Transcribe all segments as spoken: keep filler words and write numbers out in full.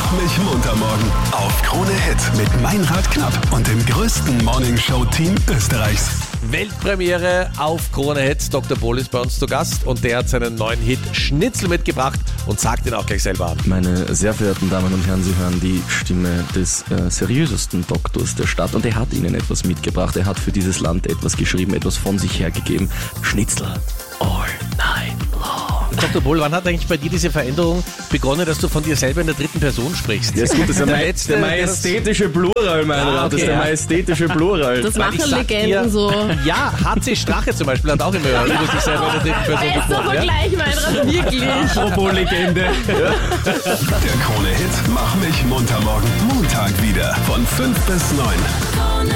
Mach mich munter morgen auf Krone Hit mit Meinrad Knapp und dem größten Morningshow-Team Österreichs. Weltpremiere auf Krone Hit. Doktor Bohl ist bei uns zu Gast und der hat seinen neuen Hit Schnitzel mitgebracht und sagt ihn auch gleich selber an. Meine sehr verehrten Damen und Herren, Sie hören die Stimme des äh, seriösesten Doktors der Stadt und er hat Ihnen etwas mitgebracht. Er hat für dieses Land etwas geschrieben, etwas von sich hergegeben. Schnitzel all night long. Doktor Bohl, wann hat eigentlich bei dir diese Veränderung begonnen, dass du von dir selber in der dritten Person sprichst? Ja, ist gut, das ist der, der, Ma- letzte, der majestätische Plural, mein Ah, Rat. okay, Das ist der ja. majestätische Plural. Das Weil ich machen sag Legenden dir, so. Ja, H C Strache zum Beispiel hat auch immer über sich selber in der dritten Person Bester gesprochen. Ja? Vergleich, Meinrad, wirklich. Apropos Legende. Der Krone Hit Mach mich munter morgen Montag wieder von fünf bis neun.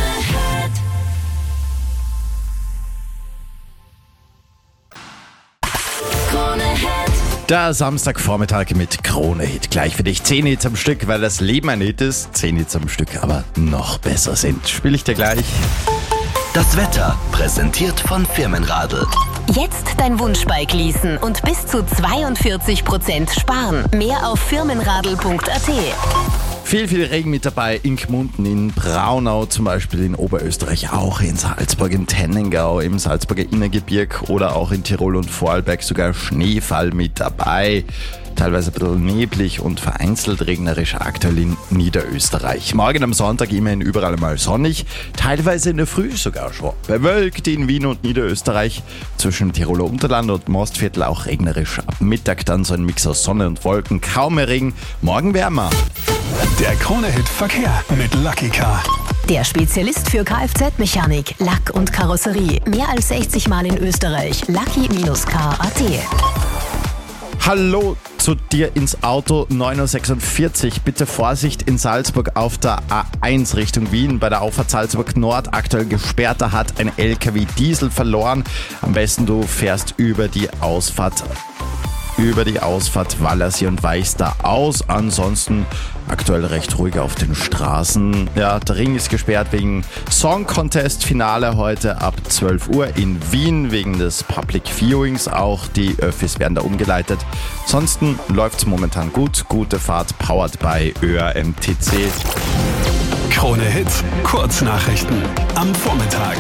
Der Samstagvormittag mit Krone Hit. Gleich für dich zehn Hits am Stück, weil das Leben ein Hit ist. zehn Hits am Stück aber noch besser sind. Spiel ich dir gleich. Das Wetter präsentiert von Firmenradl. Jetzt dein Wunschbike leasen und bis zu zweiundvierzig Prozent sparen. Mehr auf firmenradl punkt a t. Viel, viel Regen mit dabei in Gmunden, in Braunau zum Beispiel, in Oberösterreich, auch in Salzburg, in Tennengau, im Salzburger Innergebirg oder auch in Tirol und Vorarlberg sogar Schneefall mit dabei. Teilweise ein bisschen neblig und vereinzelt regnerisch aktuell in Niederösterreich. Morgen am Sonntag immerhin überall mal sonnig, teilweise in der Früh sogar schon bewölkt in Wien und Niederösterreich. Zwischen Tiroler Unterland und Mostviertel auch regnerisch. Ab Mittag dann so ein Mix aus Sonne und Wolken, kaum mehr Regen, morgen wärmer. Der Krone Hit Verkehr mit Lucky Car. Der Spezialist für Kfz-Mechanik, Lack und Karosserie. Mehr als sechzig Mal in Österreich. Lucky Car punkt a t. Hallo zu dir ins Auto, neun Uhr sechsundvierzig. Bitte Vorsicht in Salzburg auf der A eins Richtung Wien. Bei der Auffahrt Salzburg Nord aktuell gesperrt. Da hat ein L K W Diesel verloren. Am besten du fährst über die Ausfahrt über die Ausfahrt Wallersee und weichst da aus. Ansonsten aktuell recht ruhig auf den Straßen. Ja, der Ring ist gesperrt wegen Song Contest Finale heute ab zwölf Uhr in Wien wegen des Public Viewings. Auch die Öffis werden da umgeleitet. Ansonsten läuft's momentan gut. Gute Fahrt, powered by Ö A M T C. Krone Hit Kurznachrichten am Vormittag.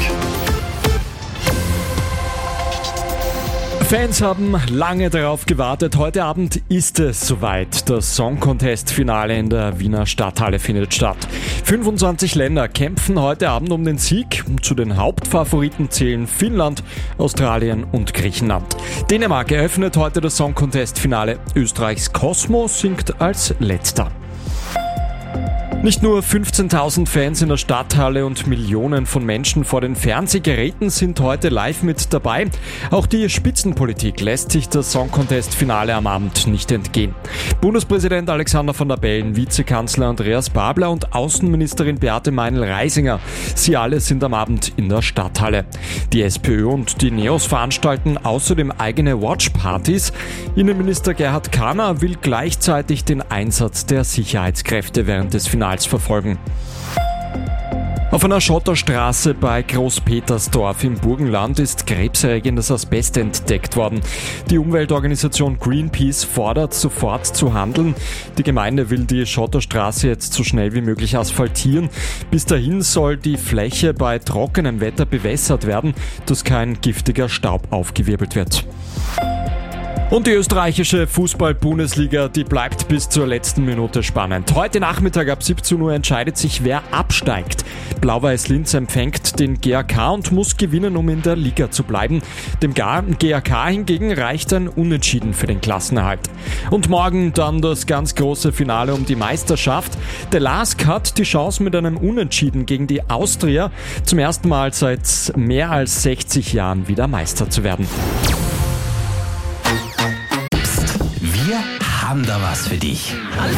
Fans haben lange darauf gewartet. Heute Abend ist es soweit. Das Song Contest Finale in der Wiener Stadthalle findet statt. fünfundzwanzig Länder kämpfen heute Abend um den Sieg. Zu den Hauptfavoriten zählen Finnland, Australien und Griechenland. Dänemark eröffnet heute das Song Contest Finale. Österreichs Cosmo singt als letzter. Nicht nur fünfzehntausend Fans in der Stadthalle und Millionen von Menschen vor den Fernsehgeräten sind heute live mit dabei. Auch die Spitzenpolitik lässt sich das Song Contest Finale am Abend nicht entgehen. Bundespräsident Alexander Van der Bellen, Vizekanzler Andreas Babler und Außenministerin Beate Meinl-Reisinger, sie alle sind am Abend in der Stadthalle. Die SPÖ und die NEOS veranstalten außerdem eigene Watchpartys. Innenminister Gerhard Kahner will gleichzeitig den Einsatz der Sicherheitskräfte während des Finals verfolgen. Auf einer Schotterstraße bei Großpetersdorf im Burgenland ist krebserregendes Asbest entdeckt worden. Die Umweltorganisation Greenpeace fordert, sofort zu handeln. Die Gemeinde will die Schotterstraße jetzt so schnell wie möglich asphaltieren. Bis dahin soll die Fläche bei trockenem Wetter bewässert werden, dass kein giftiger Staub aufgewirbelt wird. Und die österreichische Fußball-Bundesliga, die bleibt bis zur letzten Minute spannend. Heute Nachmittag ab siebzehn Uhr entscheidet sich, wer absteigt. Blau-Weiß Linz empfängt den G A K und muss gewinnen, um in der Liga zu bleiben. Dem G A K hingegen reicht ein Unentschieden für den Klassenerhalt. Und morgen dann das ganz große Finale um die Meisterschaft. Der LASK hat die Chance, mit einem Unentschieden gegen die Austria zum ersten Mal seit mehr als sechzig Jahren wieder Meister zu werden. Wir haben da was für dich.